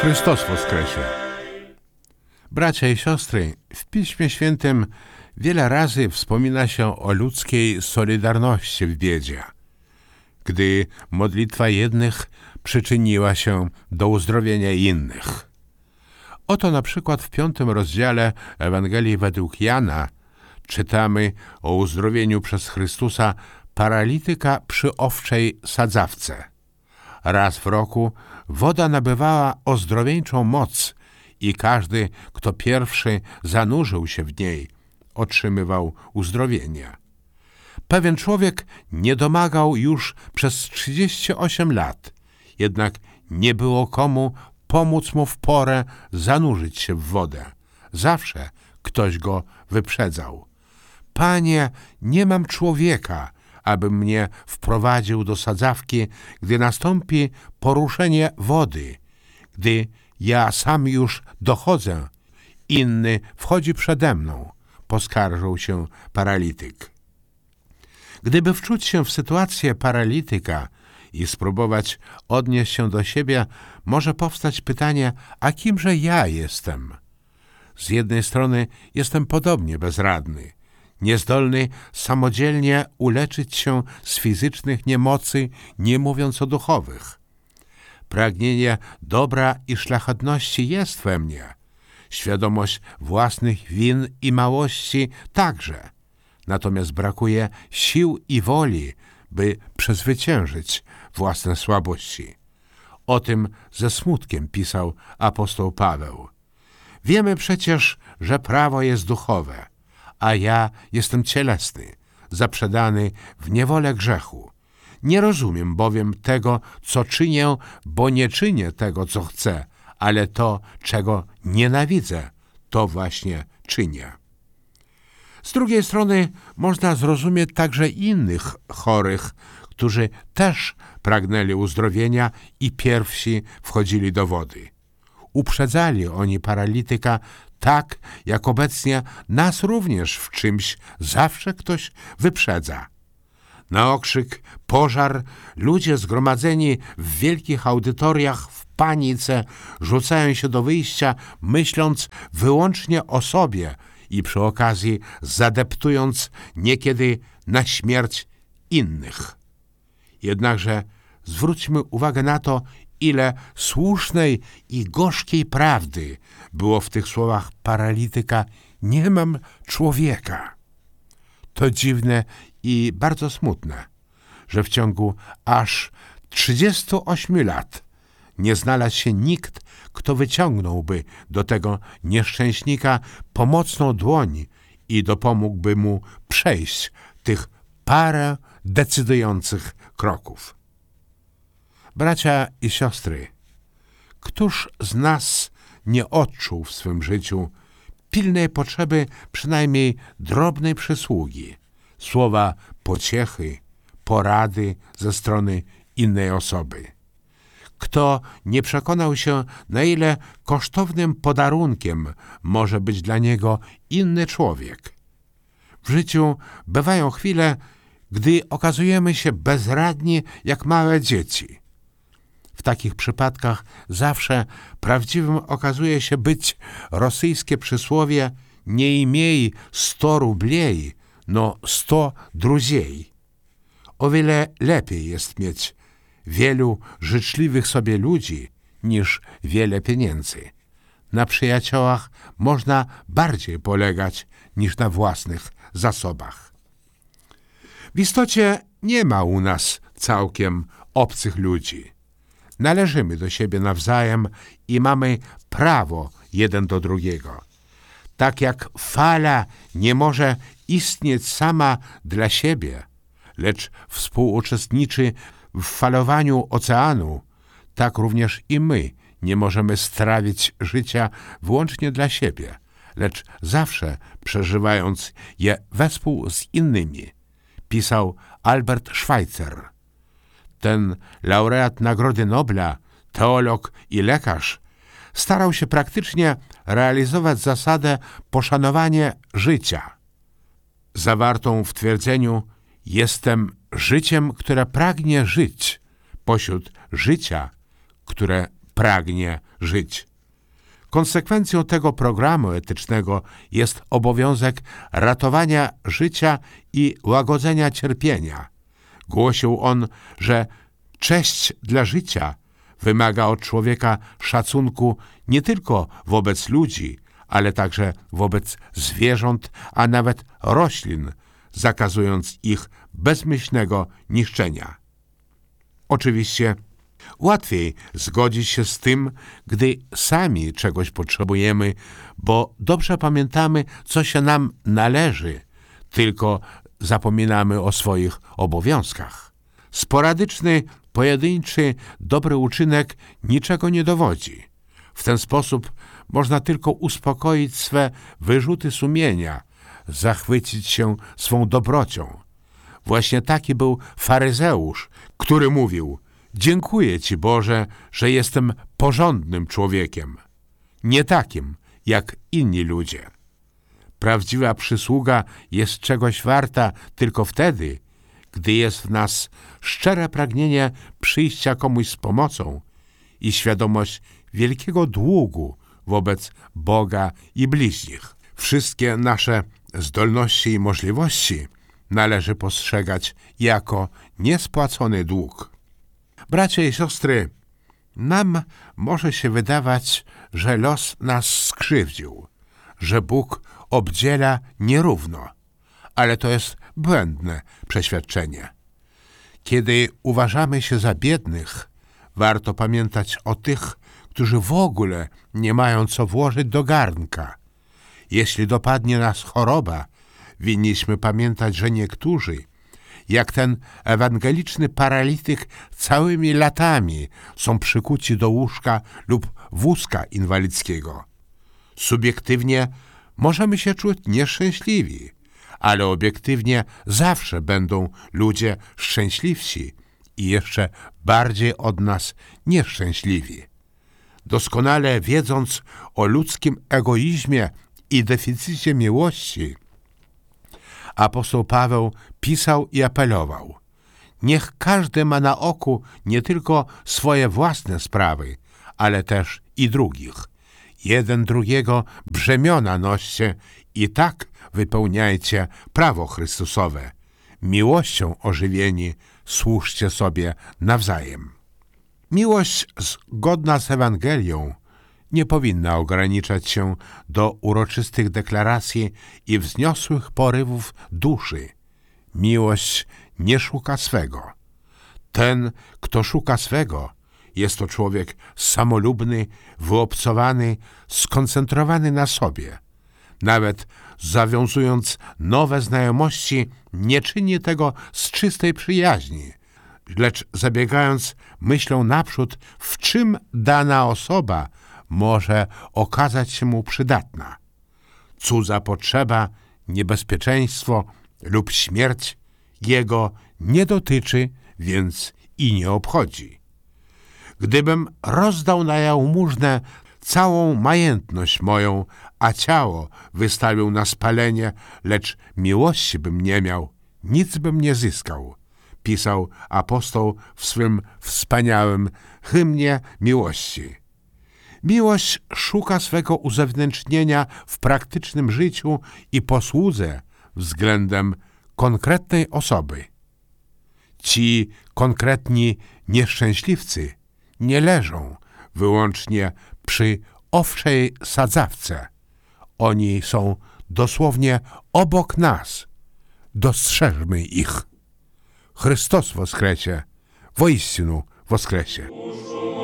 Chrystus woskresie! Bracia i siostry, w Piśmie Świętym wiele razy wspomina się o ludzkiej solidarności w biedzie, gdy modlitwa jednych przyczyniła się do uzdrowienia innych. Oto na przykład w 5 rozdziale Ewangelii według Jana czytamy o uzdrowieniu przez Chrystusa paralityka przy owczej sadzawce. Raz w roku woda nabywała ozdrowieńczą moc i każdy, kto pierwszy zanurzył się w niej, otrzymywał uzdrowienie. Pewien człowiek nie domagał już przez 38 lat, jednak nie było komu pomóc mu w porę zanurzyć się w wodę. Zawsze ktoś go wyprzedzał. Panie, nie mam człowieka, aby mnie wprowadził do sadzawki, gdy nastąpi poruszenie wody. Gdy ja sam już dochodzę, inny wchodzi przede mną, poskarżył się paralityk. Gdyby wczuć się w sytuację paralityka i spróbować odnieść się do siebie, może powstać pytanie, a kimże ja jestem? Z jednej strony jestem podobnie bezradny, niezdolny samodzielnie uleczyć się z fizycznych niemocy, nie mówiąc o duchowych. Pragnienie dobra i szlachetności jest we mnie. Świadomość własnych win i małości także. Natomiast brakuje sił i woli, by przezwyciężyć własne słabości. O tym ze smutkiem pisał apostoł Paweł. Wiemy przecież, że prawo jest duchowe, a ja jestem cielesny, zaprzedany w niewolę grzechu. Nie rozumiem bowiem tego, co czynię, bo nie czynię tego, co chcę, ale to, czego nienawidzę, to właśnie czynię. Z drugiej strony można zrozumieć także innych chorych, którzy też pragnęli uzdrowienia i pierwsi wchodzili do wody. Uprzedzali oni paralityka tak, jak obecnie nas również w czymś zawsze ktoś wyprzedza. Na okrzyk, pożar, ludzie zgromadzeni w wielkich audytoriach w panice rzucają się do wyjścia, myśląc wyłącznie o sobie i przy okazji zadeptując niekiedy na śmierć innych. Jednakże zwróćmy uwagę na to, ile słusznej i gorzkiej prawdy było w tych słowach paralityka: nie mam człowieka. To dziwne i bardzo smutne, że w ciągu aż 38 lat nie znalazł się nikt, kto wyciągnąłby do tego nieszczęśnika pomocną dłoń i dopomógłby mu przejść tych parę decydujących kroków. Bracia i siostry, któż z nas nie odczuł w swym życiu pilnej potrzeby przynajmniej drobnej przysługi, słowa pociechy, porady ze strony innej osoby? Kto nie przekonał się, na ile kosztownym podarunkiem może być dla niego inny człowiek? W życiu bywają chwile, gdy okazujemy się bezradni jak małe dzieci. W takich przypadkach zawsze prawdziwym okazuje się być rosyjskie przysłowie: nie imiej 100 rublей, no 100 друзей. O wiele lepiej jest mieć wielu życzliwych sobie ludzi niż wiele pieniędzy. Na przyjaciołach można bardziej polegać niż na własnych zasobach. W istocie nie ma u nas całkiem obcych ludzi. Należymy do siebie nawzajem i mamy prawo jeden do drugiego. Tak jak fala nie może istnieć sama dla siebie, lecz współuczestniczy w falowaniu oceanu, tak również i my nie możemy strawić życia wyłącznie dla siebie, lecz zawsze przeżywając je wespół z innymi, pisał Albert Schweitzer. Ten laureat Nagrody Nobla, teolog i lekarz, starał się praktycznie realizować zasadę poszanowania życia, zawartą w twierdzeniu: jestem życiem, które pragnie żyć, pośród życia, które pragnie żyć. Konsekwencją tego programu etycznego jest obowiązek ratowania życia i łagodzenia cierpienia. Głosił on, że cześć dla życia wymaga od człowieka szacunku nie tylko wobec ludzi, ale także wobec zwierząt, a nawet roślin, zakazując ich bezmyślnego niszczenia. Oczywiście łatwiej zgodzić się z tym, gdy sami czegoś potrzebujemy, bo dobrze pamiętamy, co się nam należy, tylko zapominamy o swoich obowiązkach. Sporadyczny, pojedynczy, dobry uczynek niczego nie dowodzi. W ten sposób można tylko uspokoić swe wyrzuty sumienia, zachwycić się swą dobrocią. Właśnie taki był faryzeusz, który mówił: dziękuję Ci, Boże, że jestem porządnym człowiekiem, nie takim jak inni ludzie. Prawdziwa przysługa jest czegoś warta tylko wtedy, gdy jest w nas szczere pragnienie przyjścia komuś z pomocą i świadomość wielkiego długu wobec Boga i bliźnich. Wszystkie nasze zdolności i możliwości należy postrzegać jako niespłacony dług. Bracia i siostry, nam może się wydawać, że los nas skrzywdził, że Bóg obdziela nierówno, ale to jest błędne przeświadczenie. Kiedy uważamy się za biednych, warto pamiętać o tych, którzy w ogóle nie mają co włożyć do garnka. Jeśli dopadnie nas choroba, winniśmy pamiętać, że niektórzy, jak ten ewangeliczny paralityk, całymi latami są przykuci do łóżka lub wózka inwalidzkiego. Subiektywnie możemy się czuć nieszczęśliwi, ale obiektywnie zawsze będą ludzie szczęśliwsi i jeszcze bardziej od nas nieszczęśliwi. Doskonale wiedząc o ludzkim egoizmie i deficycie miłości, apostoł Paweł pisał i apelował: niech każdy ma na oku nie tylko swoje własne sprawy, ale też i drugich. Jeden drugiego brzemiona noście i tak wypełniajcie prawo Chrystusowe. Miłością ożywieni służcie sobie nawzajem. Miłość zgodna z Ewangelią nie powinna ograniczać się do uroczystych deklaracji i wzniosłych porywów duszy. Miłość nie szuka swego. Ten, kto szuka swego, jest to człowiek samolubny, wyobcowany, skoncentrowany na sobie. Nawet zawiązując nowe znajomości, nie czyni tego z czystej przyjaźni, lecz zabiegając myślą naprzód, w czym dana osoba może okazać się mu przydatna. Cudza potrzeba, niebezpieczeństwo lub śmierć jego nie dotyczy, więc i nie obchodzi. Gdybym rozdał na jałmużnę całą majętność moją, a ciało wystawił na spalenie, lecz miłości bym nie miał, nic bym nie zyskał, pisał apostoł w swym wspaniałym hymnie miłości. Miłość szuka swego uzewnętrznienia w praktycznym życiu i posłudze względem konkretnej osoby. Ci konkretni nieszczęśliwcy nie leżą wyłącznie przy owczej sadzawce. Oni są dosłownie obok nas. Dostrzeżmy ich. Chrystus woskresie, woistinu woskresie.